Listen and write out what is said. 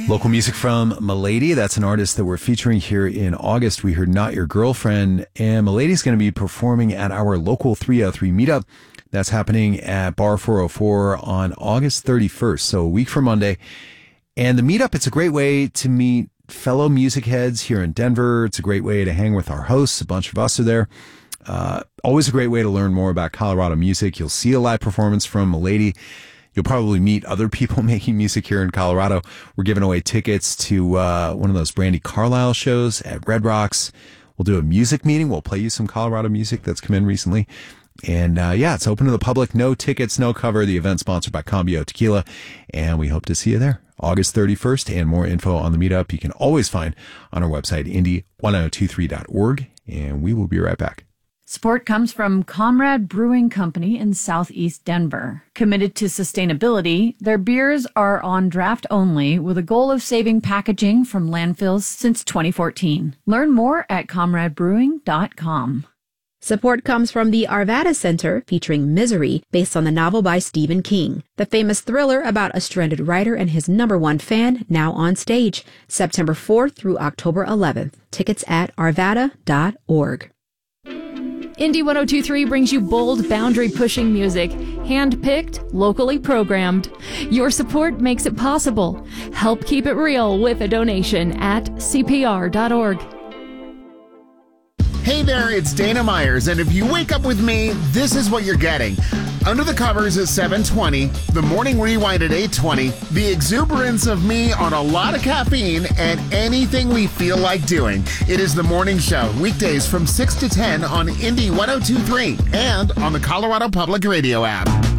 Local music from Milady. That's an artist that we're featuring here in August. We heard Not Your Girlfriend, and Milady's going to be performing at our local 303 meetup. That's happening at Bar 404 on August 31st, so a week from Monday. And the meetup, it's a great way to meet fellow music heads here in Denver. It's a great way to hang with our hosts. A bunch of us are there. Always a great way to learn more about Colorado music. You'll see a live performance from Milady. You'll probably meet other people making music here in Colorado. We're giving away tickets to one of those Brandi Carlile shows at Red Rocks. We'll do a music meeting. We'll play you some Colorado music that's come in recently. And it's open to the public. No tickets, no cover. The event's sponsored by Cambio Tequila. And we hope to see you there August 31st. And more info on the meetup you can always find on our website, indy1023.org. And we will be right back. Support comes from Comrade Brewing Company in Southeast Denver. Committed to sustainability, their beers are on draft only with a goal of saving packaging from landfills since 2014. Learn more at comradebrewing.com. Support comes from the Arvada Center, featuring Misery, based on the novel by Stephen King. The famous thriller about a stranded writer and his #1 fan, now on stage, September 4th through October 11th. Tickets at arvada.org. Indy 1023 brings you bold, boundary-pushing music, hand-picked, locally programmed. Your support makes it possible. Help keep it real with a donation at cpr.org. Hey there, it's Dana Myers, and if you wake up with me, this is what you're getting. Under the Covers at 7:20, the Morning Rewind at 8:20, the exuberance of me on a lot of caffeine, and anything we feel like doing. It is the morning show, weekdays from 6 to 10 on Indy 1023 and on the Colorado Public Radio app.